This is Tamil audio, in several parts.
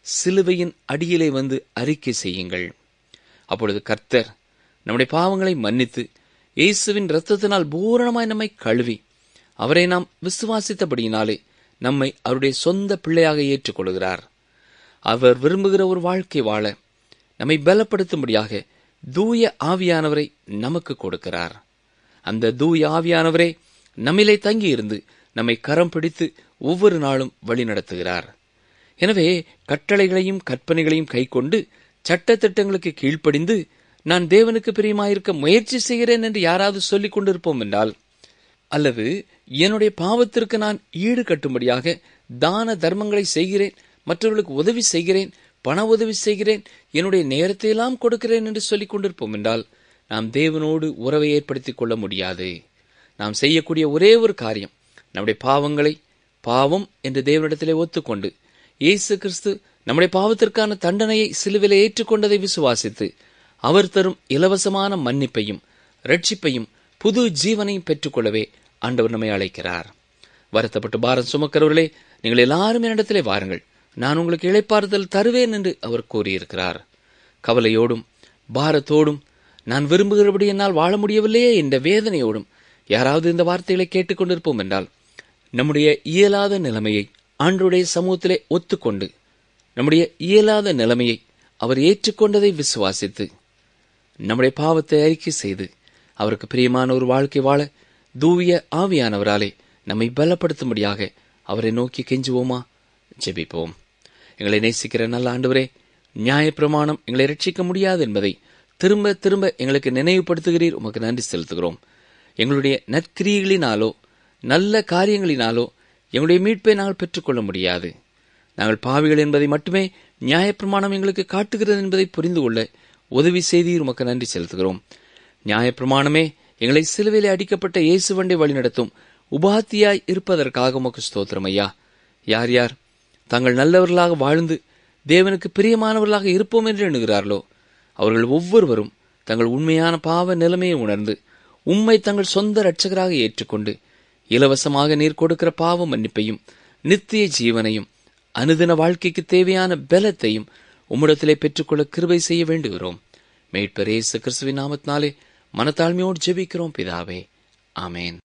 சிலுவையின் அடியிலே வந்து அறிக்கை செய்யுங்கள். அப்பொழுது கர்த்தர் நம்முடைய பாவங்களை மன்னித்து இயேசுவின் இரத்தத்தினால் பூரணமாய் நம்மை கழுவி அவரை நாம் விசுவாசித்தபடியினாலே நம்மை அவருடைய சொந்த பிள்ளையாக ஏற்றுக்கொள்கிறார். அவர் விரும்புகிற ஒரு வாழ்க்கை வாழ நம்மை பலப்படுத்தும்படியாக தூய ஆவியானவரை நமக்கு கொடுக்கிறார். அந்த தூய ஆவியானவரே நம்மிலே தங்கியிருந்து நம்மை கரம் பிடித்து ஒவ்வொரு நாளும் வழி நடத்துகிறார். எனவே கட்டளைகளையும் கற்பனைகளையும் கைக்கொண்டு சட்டத்திட்டங்களுக்கு கீழ்ப்படிந்து நான் தேவனுக்கு பிரியமாயிருக்க முயற்சி செய்கிறேன் என்று யாராவது சொல்லிக் கொண்டிருப்போம் என்றால், அல்லது என்னுடைய பாவத்திற்கு நான் ஈடு கட்டும்படியாக தான தர்மங்களை செய்கிறேன், மற்றவர்களுக்கு உதவி செய்கிறேன், பண உதவி செய்கிறேன், என்னுடைய நேரத்தை எல்லாம் கொடுக்கிறேன் என்று சொல்லிக் கொண்டிருப்போம் என்றால் நாம் தேவனோடு உறவை ஏற்படுத்திக் கொள்ள முடியாது. நாம் செய்யக்கூடிய ஒரே ஒரு காரியம் நம்முடைய பாவங்களை பாவம் என்று தேவனிடத்திலே ஒத்துக்கொண்டு இயேசு கிறிஸ்து நம்முடைய பாவத்திற்கான தண்டனையை சிலுவிலே ஏற்றுக்கொண்டதை விசுவாசித்து அவர் தரும் இலவசமான மன்னிப்பையும் ரட்சிப்பையும் புது ஜீவனையும் பெற்றுக்கொள்ளவே ஆண்டவர் நம்மை அழைக்கிறார். வருத்தப்பட்டு பாரம் சுமக்கிறவர்களே, நீங்கள் எல்லாரும் என்னிடத்திலே வாருங்கள், நான் உங்களுக்கு இளைப்பாறுதல் தருவேன் என்று அவர் கூறியிருக்கிறார். கவலையோடும் பாரத்தோடும் நான் விரும்புகிறபடி என்னால் வாழ முடியவில்லையே என்ற வேதனையோடும் யாராவது இந்த வார்த்தைகளை கேட்டுக்கொண்டிருப்போம் என்றால், நம்முடைய இயலாத நிலைமையை ஆண்டவருடைய சமூகத்திலே ஒத்துக்கொண்டு நம்முடைய இயலாத நிலைமையை அவர் ஏற்றுக்கொண்டதை விசுவாசித்து நம்முடைய பாவத்தை அறிக்கை செய்து அவருக்கு பிரியமான ஒரு வாழ்க்கை வாழ தூய ஆவியானவராலே நம்மை பலப்படுத்தும்படியாக அவரை நோக்கி கெஞ்சுவோமா? ஜெபிப்போம். எங்களை நேசிக்கிற நல்ல ஆண்டவரே, நியாயப்பிரமாணம் எங்களை ரட்சிக்க முடியாது என்பதை திரும்ப திரும்ப எங்களுக்கு நினைவுபடுத்துகிறீர். உமக்கு நன்றி செலுத்துகிறோம். எங்களுடைய நற்கிரியைகளினாலோ நல்ல காரியங்களினாலோ எங்களுடைய மீட்பை நாங்கள் பெற்றுக்கொள்ள முடியாது. நாங்கள் பாவிகள் என்பதை மட்டுமே நியாயப்பிரமாணம் எங்களுக்கு காட்டுகிறது என்பதை புரிந்து கொள்ள உதவி செய்தீர். உமக்கு நன்றி செலுத்துகிறோம். நியாயப்பிரமாணமே எங்களை சிலுவையிலே அடிக்கப்பட்ட இயேசுவண்டை வழிநடத்தும் உபாத்தியாய் இருப்பதற்காக உமக்கு ஸ்தோத்திரம் ஐயா. யார் யார் தாங்கள் நல்லவர்களாக வாழ்ந்து தேவனுக்கு பிரியமானவர்களாக இருப்போம் என்று எண்ணுகிறார்களோ அவர்கள் ஒவ்வொருவரும் தங்கள் உண்மையான பாவ நிலைமையை உணர்ந்து உம்மை தங்கள் சொந்த இரட்சகராக ஏற்றுக்கொண்டு இலவசமாக நீர் கொடுக்கிற பாவ மன்னிப்பையும் நித்திய ஜீவனையும் அனுதின வாழ்க்கைக்கு தேவையான பலத்தையும் உம்மிடத்திலே பெற்றுக்கொள்ள கிருபை செய்ய வேண்டுகிறோம். மீட்பர் இயேசு கிறிஸ்துவின் நாமத்தினாலே மனத்தாழ்மையோடு ஜெபிக்கிறோம் பிதாவே, ஆமேன்.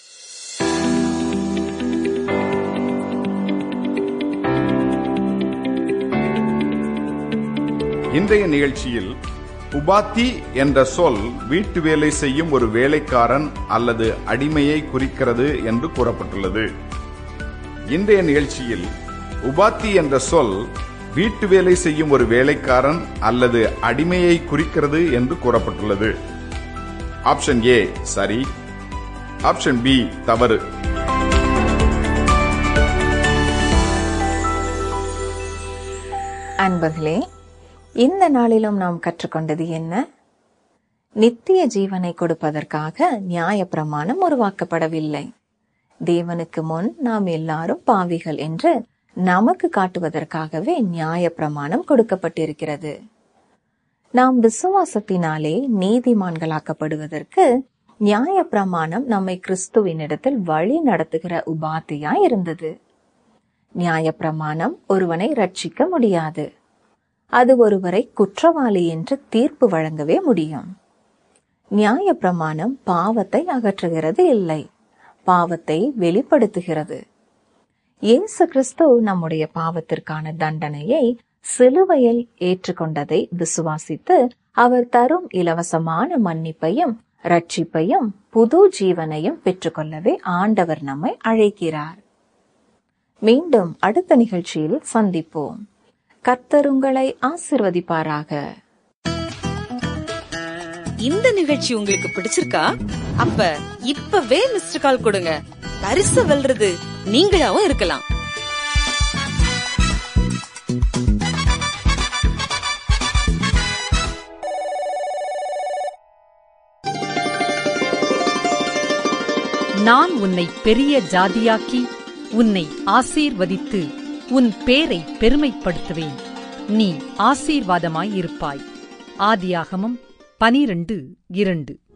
இன்றைய நிகழ்ச்சியில் உபாத்தி என்ற சொல் வீட்டு வேலை செய்யும் ஒரு வேலைக்காரன் அல்லது அடிமையை குறிக்கிறது என்று கூறப்பட்டுள்ளது. இன்றைய நிகழ்ச்சியில் உபாத்தி என்ற சொல் வீட்டு வேலை செய்யும் ஒரு வேலைக்காரன் அல்லது அடிமையை குறிக்கிறது என்று கூறப்பட்டுள்ளது. ஆப்ஷன் ஏ சரி, ஆப்ஷன் பி தவறு. அன்பர்களே, இந்த நாளிலும் நாம் கற்றுக்கொண்டது என்ன? நித்திய ஜீவனை கொடுப்பதற்காக நியாயப்பிரமாணம் உருவாக்கப்படவில்லை. தேவனுக்கு முன் நாம் எல்லாரும் பாவிகள் என்று நமக்கு காட்டுவதற்காகவே நியாயப்பிரமாணம் கொடுக்கப்பட்டிருக்கிறது. நாம் விசுவாசத்தினாலே நீதிமான்களாக்கப்படுவதற்கு நியாயப்பிரமாணம் நம்மை கிறிஸ்துவினிடத்தில் வழி நடத்துகிற உபாத்தியாய் இருந்தது. நியாயப்பிரமாணம் ஒருவனை ரட்சிக்க முடியாது. அது ஒருவரை குற்றவாளி என்று தீர்ப்பு வழங்கவே முடியும். நியாயப்பிரமாணம் பாவத்தை அகற்றுகிறது இல்லை, பாவத்தை வெளிப்படுத்துகிறது. இயேசு கிறிஸ்து நம்முடைய பாவத்திற்கான தண்டனையை சிலுவையில் ஏற்றுக்கொண்டதை விசுவாசித்து அவர் தரும் இலவசமான மன்னிப்பையும் ரட்சிப்பையும் புது ஜீவனையும் பெற்றுக்கொள்ளவே ஆண்டவர் நம்மை அழைக்கிறார். மீண்டும் அடுத்த நிகழ்ச்சியில் சந்திப்போம். கர்த்தர் உங்களை ஆசீர்வதிப்பாராக. இந்த நிகழ்ச்சி உங்களுக்கு பிடிச்சிருக்கா? அப்ப இப்பவே மிஸ்டர் கால் கொடுங்க. பரிசு வெல்றது நீங்களாவும் இருக்கலாம். நான் உன்னை பெரிய ஜாதியாக்கி உன்னை ஆசீர்வதித்து உன் பேரை பெருமைப்படுத்துவேன். நீ ஆசீர்வாதமாய் இருப்பாய். ஆதியாகமம் 12:2.